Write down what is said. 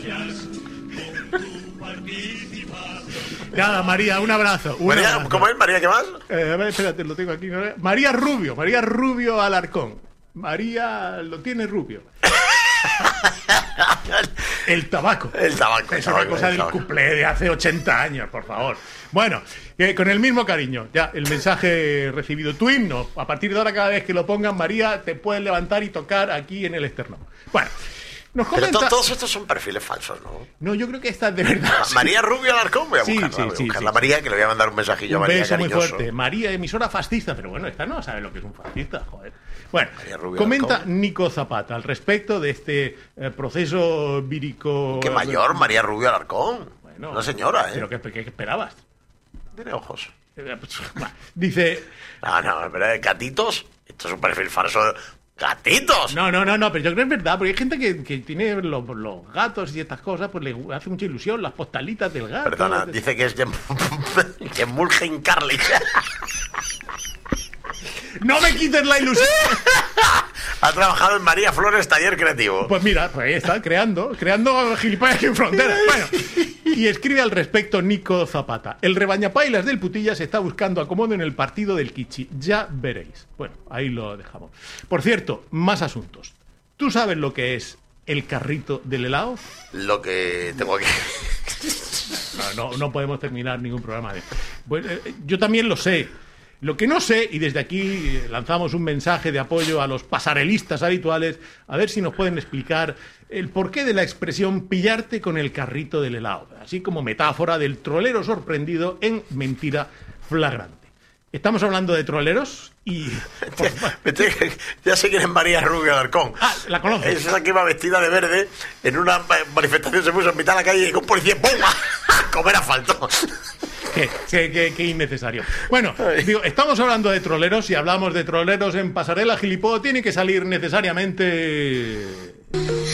Nada, María, un abrazo. María, ¿cómo es? ¿María qué más? A ver, espérate, lo tengo aquí. María Rubio Alarcón. María lo tiene rubio. El tabaco. Es una cosa del cuplé de hace 80 años, por favor. Bueno, con el mismo cariño, ya, el mensaje recibido. Tu himno, a partir de ahora, cada vez que lo pongan, María, te puedes levantar y tocar aquí en el esternón. Bueno, nos comenta... Pero todos estos son perfiles falsos, ¿no? No, yo creo que esta es de verdad. María Rubio Alarcón, voy a buscarla. María, que le voy a mandar un mensajillo a María. Un beso muy cariñoso. fuerte. María, emisora fascista, pero bueno, esta no sabe lo que es un fascista, joder. Bueno, Rubio comenta Alarcón. Nico Zapata al respecto de este proceso vírico... ¿Qué mayor? María Rubio Alarcón. Bueno, una señora, ¿eh? ¿Pero qué esperabas? Tiene ojos. Dice... No, pero gatitos. Esto es un perfil falso. ¡Gatitos! No, pero yo creo que es verdad, porque hay gente que tiene los gatos y estas cosas, pues le hace mucha ilusión las postalitas del gato. Perdona, dice que es Mulgen Carly. ¡No me quites la ilusión! Ha trabajado en María Flores Taller Creativo. Pues mira, pues ahí está, creando gilipollas sin fronteras. Bueno, y escribe al respecto Nico Zapata. El rebañapailas del Putillas está buscando acomodo en el partido del Kichi. Ya veréis. Bueno, ahí lo dejamos. Por cierto, más asuntos. ¿Tú sabes lo que es el carrito del helado? Lo que tengo aquí. No podemos terminar ningún programa de... Bueno, yo también lo sé. Lo que no sé, y desde aquí lanzamos un mensaje de apoyo a los pasarelistas habituales, a ver si nos pueden explicar el porqué de la expresión pillarte con el carrito del helado, así como metáfora del trolero sorprendido en mentira flagrante. Estamos hablando de troleros y... Ya sé quién es María Rubio Alarcón. Ah, ¿la conoces? Es esa que iba vestida de verde en una manifestación, se puso en mitad de la calle y con un policía ¡pum! A comer asfalto. Qué innecesario. Bueno, digo, estamos hablando de troleros y hablamos de troleros en Pasarela Gilipó. Tiene que salir necesariamente...